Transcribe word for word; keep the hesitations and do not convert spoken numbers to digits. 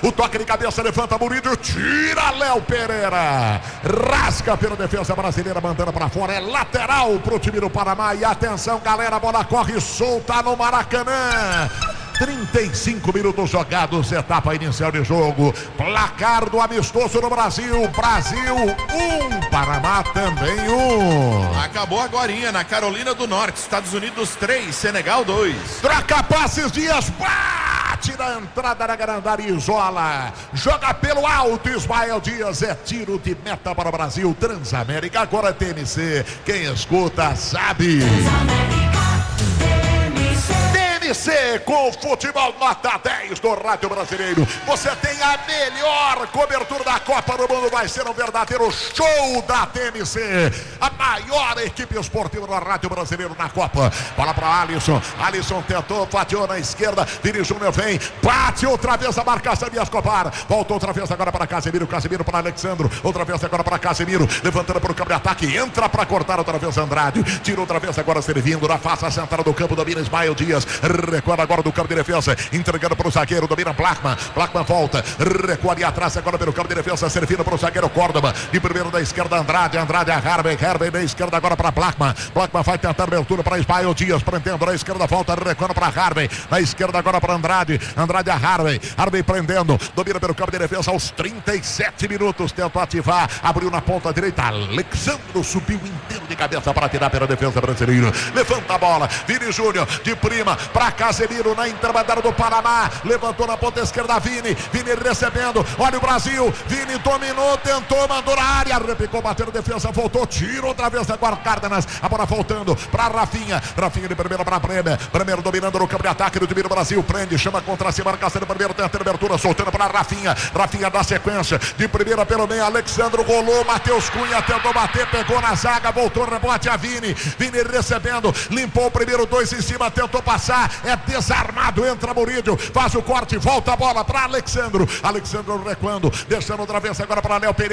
o toque de cabeça, levanta Murídio, tira Léo Pereira, rasga pela defesa brasileira, mandando para fora, é lateral pro time do Paraná. E atenção, galera, a bola corre solta no Maracanã. trinta e cinco minutos jogados, etapa inicial de jogo. Placar do amistoso no Brasil. Brasil um, Paraná também um. Acabou agorinha na Carolina do Norte. Estados Unidos três, Senegal dois. Troca passes, Dias bate na entrada da grande área, isola. Joga pelo alto, Ismael Dias. É tiro de meta para o Brasil. Transamérica, agora T M C. Quem escuta sabe. T M C com futebol nota dez do Rádio Brasileiro. Você tem a melhor cobertura da Copa do Mundo. Vai ser um verdadeiro show da T M C, a maior equipe esportiva do Rádio Brasileiro na Copa. Bola para Alisson. Alisson tentou, fatiou na esquerda. Vini Júnior vem, bate outra vez a marcação de Escobar. Volta outra vez agora para Casemiro. Casemiro para Alexandro. Outra vez agora para Casemiro. Levantando para o campo de ataque. Entra para cortar outra vez Andrade. Tira outra vez agora servindo na face central do campo. Domina Ismael Dias. Recua agora do campo de defesa, entregando para o zagueiro, domina Blackman, Blackman volta, recua ali atrás agora pelo campo de defesa, servindo para o zagueiro Córdoba, de primeiro da esquerda Andrade, Andrade a Harvey, Harvey da esquerda agora para Blackman, Blackman vai tentar abertura para Ismael Dias, prendendo na esquerda, volta, recuando para Harvey, na esquerda agora para Andrade, Andrade a Harvey, Harvey prendendo, domina pelo campo de defesa aos trinta e sete minutos, tentou ativar, abriu na ponta direita, Alexandro subiu inteiro de cabeça para tirar pela defesa brasileira, levanta a bola, Vini Júnior, de prima, para Casemiro na intermediária do Paraná, levantou na ponta esquerda Vini, Vini recebendo, olha o Brasil, Vini dominou, tentou, mandou na área, repicou, bateu na defesa, voltou, tira outra vez agora Cárdenas, a bola voltando para Rafinha, Rafinha de primeira para Bremer, Bremer dominando no campo de ataque do time do Brasil, prende, chama contra si, marcação de primeiro, tenta abertura, soltando para Rafinha, Rafinha dá sequência, de primeira pelo meio, Alexandro rolou, Matheus Cunha tentou bater, pegou na zaga, voltou, rebote a Vini, Vini recebendo, limpou o primeiro, dois em cima, tentou passar, é desarmado, entra Murídio, faz o corte, volta a bola para Alexandro, Alexandro recuando, deixando outra vez agora para Léo Pereira.